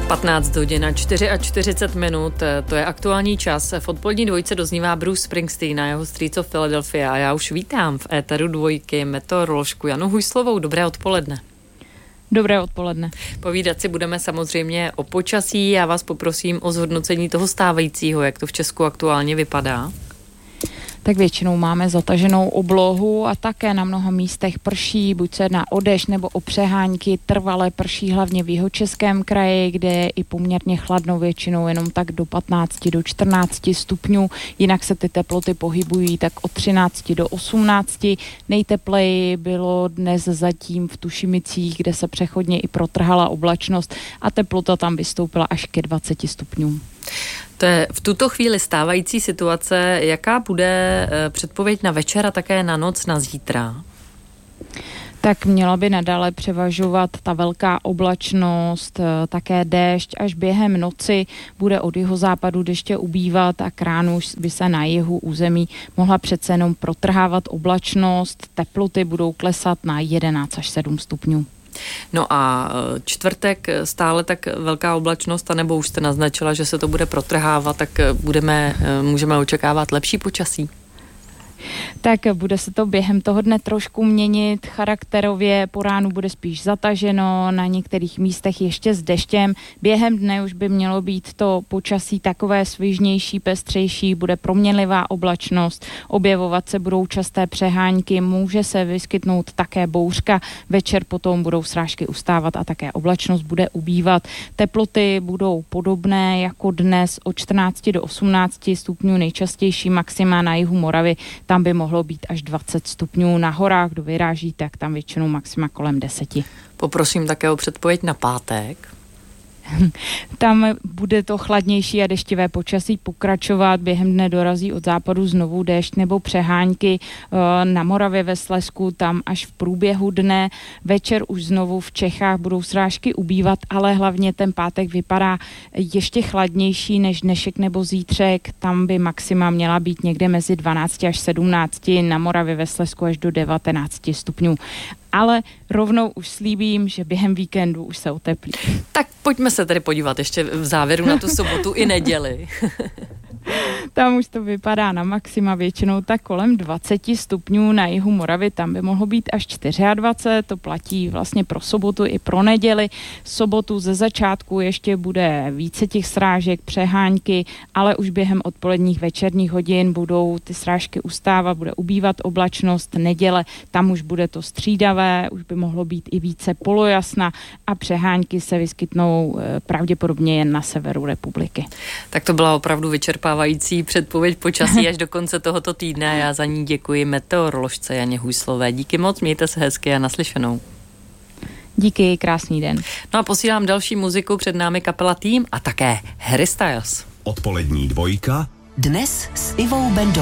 15 hodin a 44 minut, to je aktuální čas. V odpolední dvojce doznívá Bruce Springsteen a jeho Streets of Philadelphia a já už vítám v éteru dvojky meteoroložku Janu Hujslovou. Dobré odpoledne. Dobré odpoledne. Povídat si budeme samozřejmě o počasí. Já vás poprosím o zhodnocení toho stávajícího, jak to v Česku aktuálně vypadá. Tak většinou máme zataženou oblohu a také na mnoha místech prší, buď se jedná o déšť nebo o přehánky, trvale prší hlavně v Jihočeském kraji, kde je i poměrně chladno, většinou jenom tak do 15 do 14 stupňů, jinak se ty teploty pohybují tak od 13 do 18. Nejtepleji bylo dnes zatím v Tušimicích, kde se přechodně i protrhala oblačnost a teplota tam vystoupila až ke 20 stupňům. To je v tuto chvíli stávající situace. Jaká bude předpověď na večer a také na noc na zítra? Tak měla by nadále převažovat ta velká oblačnost, také déšť. Až během noci bude od jihozápadu deště ubývat a k ránu by se na jihu území mohla přece jenom protrhávat oblačnost. Teploty budou klesat na 11 až 7 stupňů. No a čtvrtek stále tak velká oblačnost, anebo už jste naznačila, že se to bude protrhávat, tak můžeme očekávat lepší počasí? Tak bude se to během toho dne trošku měnit charakterově, po ránu bude spíš zataženo, na některých místech ještě s deštěm. Během dne už by mělo být to počasí takové svižnější, pestřejší, bude proměnlivá oblačnost, objevovat se budou časté přehánky, může se vyskytnout také bouřka, večer potom budou srážky ustávat a také oblačnost bude ubývat. Teploty budou podobné jako dnes od 14 do 18 stupňů, nejčastější maxima na jihu Moravy, tam by mohlo být až 20 stupňů, na horách, kdo vyráží, tak tam většinou maxima kolem 10. Poprosím také o předpověď na pátek. Tam bude to chladnější a deštivé počasí pokračovat. Během dne dorazí od západu znovu déšť nebo přehánky. Na Moravě ve Slezsku tam až v průběhu dne. Večer už znovu v Čechách budou srážky ubývat, ale hlavně ten pátek vypadá ještě chladnější než dnešek nebo zítřek. Tam by maxima měla být někde mezi 12 až 17, na Moravě ve Slezsku až do 19 stupňů. Ale rovnou už slíbím, že během víkendu už se oteplí. Tak pojďme se tedy podívat ještě v závěru na tu sobotu i neděli. Tam už to vypadá na maxima většinou tak kolem 20 stupňů, na jihu Moravy tam by mohlo být až 24, to platí vlastně pro sobotu i pro neděli. Sobotu ze začátku ještě bude více těch srážek, přehánky, ale už během odpoledních večerních hodin budou ty srážky ustávat, bude ubývat oblačnost, neděle, tam už bude to střídavé, už by mohlo být i více polojasna a přehánky se vyskytnou pravděpodobně jen na severu republiky. Tak to byla opravdu vyčerpávající předpověď počasí až do konce tohoto týdne a já za ní děkuji meteoroložce Janě Hujslové. Díky moc, mějte se hezky a naslyšenou. Díky, krásný den. No a posílám další muziku, před námi kapela Tým a také Harry Styles. Odpolední dvojka. Dnes s Ivou Bendovou.